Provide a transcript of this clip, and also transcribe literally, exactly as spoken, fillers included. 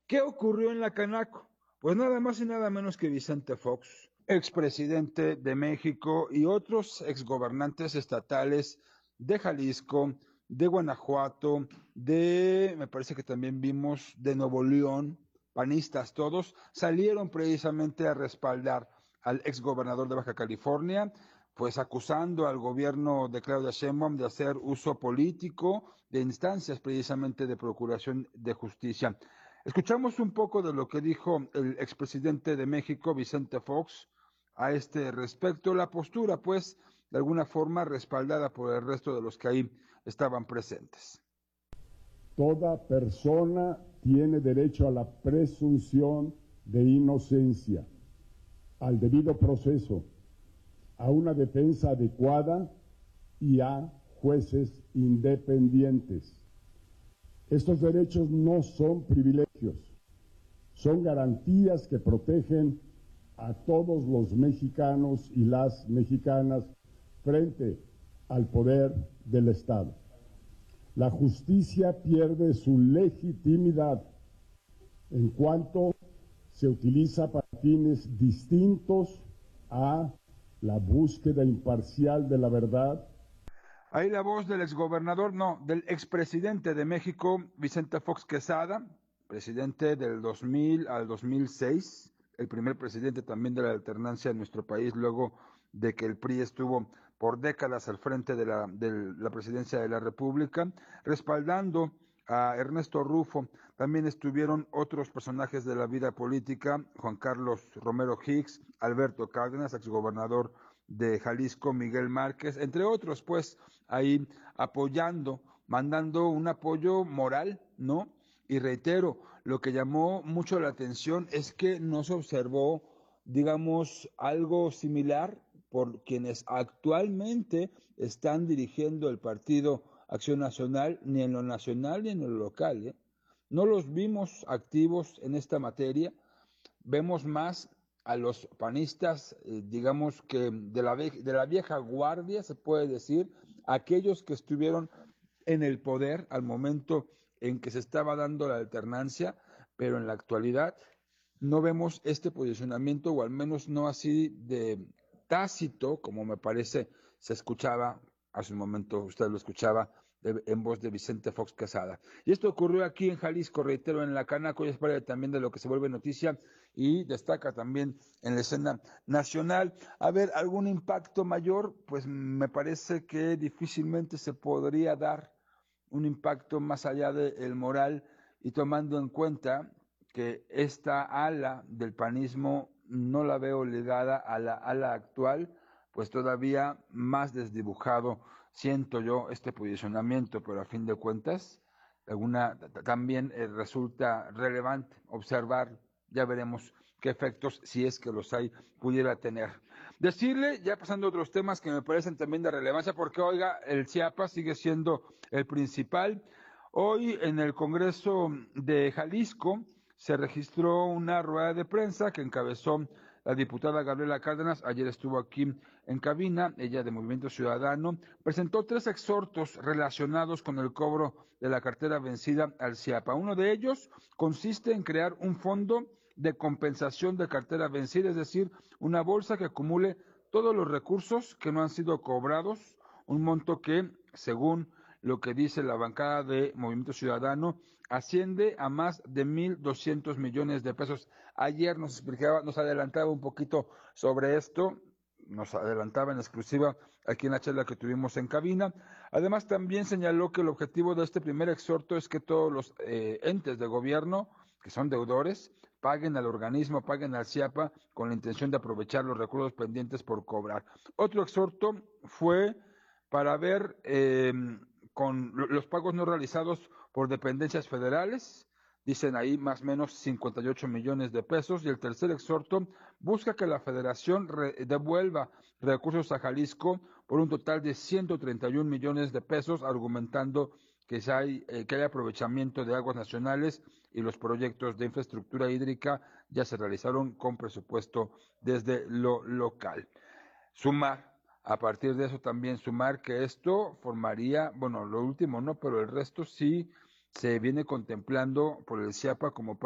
¿Qué ocurrió en la Canaco? Pues nada más y nada menos que Vicente Fox, expresidente de México y otros exgobernantes estatales de Jalisco, de Guanajuato, de, me parece que también vimos, de Nuevo León, panistas todos, salieron precisamente a respaldar al exgobernador de Baja California, pues acusando al gobierno de Claudia Sheinbaum de hacer uso político de instancias precisamente de procuración de justicia. Escuchamos un poco de lo que dijo el expresidente de México, Vicente Fox, a este respecto, la postura, pues, de alguna forma respaldada por el resto de los que ahí estaban presentes. Toda persona tiene derecho a la presunción de inocencia, al debido proceso, a una defensa adecuada y a jueces independientes. Estos derechos no son privilegios, son garantías que protegen a todos los mexicanos y las mexicanas frente al poder del Estado. La justicia pierde su legitimidad en cuanto se utiliza para fines distintos a la búsqueda imparcial de la verdad. Ahí la voz del exgobernador, no, del expresidente de México, Vicente Fox Quesada, presidente del dos mil al dos mil seis, el primer presidente también de la alternancia en nuestro país, luego de que el P R I estuvo por décadas al frente de la, de la presidencia de la República, respaldando a Ernesto Rufo. También estuvieron otros personajes de la vida política, Juan Carlos Romero Hicks, Alberto Cárdenas, exgobernador de Jalisco, Miguel Márquez, entre otros, pues, ahí apoyando, mandando un apoyo moral, ¿no? Y reitero, lo que llamó mucho la atención es que no se observó, digamos, algo similar por quienes actualmente están dirigiendo el Partido Acción Nacional, ni en lo nacional ni en lo local, ¿eh? No los vimos activos en esta materia, vemos más a los panistas, eh, digamos que de la, de la vieja guardia, se puede decir, aquellos que estuvieron en el poder al momento en que se estaba dando la alternancia, pero en la actualidad no vemos este posicionamiento, o al menos no así de tácito, como me parece se escuchaba hace un momento, usted lo escuchaba de, en voz de Vicente Fox Quesada. Y esto ocurrió aquí en Jalisco, reitero, en la Canaco, y es parte también de lo que se vuelve noticia y destaca también en la escena nacional. A ver, ¿algún impacto mayor? Pues me parece que difícilmente se podría dar un impacto más allá del moral, y tomando en cuenta que esta ala del panismo no la veo ligada a la ala actual, pues todavía más desdibujado siento yo este posicionamiento, pero a fin de cuentas alguna, también eh, resulta relevante observar, ya veremos qué efectos, si es que los hay, pudiera tener. Decirle, ya pasando a otros temas que me parecen también de relevancia, porque oiga, el Chiapas sigue siendo el principal. Hoy en el Congreso de Jalisco se registró una rueda de prensa que encabezó la diputada Gabriela Cárdenas. Ayer estuvo aquí en cabina, ella de Movimiento Ciudadano, presentó tres exhortos relacionados con el cobro de la cartera vencida al CIAPA. Uno de ellos consiste en crear un fondo de compensación de cartera vencida, es decir, una bolsa que acumule todos los recursos que no han sido cobrados, un monto que, según lo que dice la bancada de Movimiento Ciudadano, asciende a más de mil doscientos millones de pesos. Ayer nos explicaba, nos adelantaba un poquito sobre esto, nos adelantaba en exclusiva aquí en la charla que tuvimos en cabina. Además, también señaló que el objetivo de este primer exhorto es que todos los eh, entes de gobierno que son deudores paguen al organismo, paguen al CIAPA con la intención de aprovechar los recursos pendientes por cobrar. Otro exhorto fue para ver eh, con los pagos no realizados por dependencias federales, dicen ahí más o menos cincuenta y ocho millones de pesos, y el tercer exhorto busca que la federación re devuelva recursos a Jalisco por un total de ciento treinta y un millones de pesos, argumentando que, si hay, eh, que hay aprovechamiento de aguas nacionales y los proyectos de infraestructura hídrica ya se realizaron con presupuesto desde lo local. Sumar, a partir de eso también sumar que esto formaría, bueno, lo último no, pero el resto sí se viene contemplando por el CIAPA como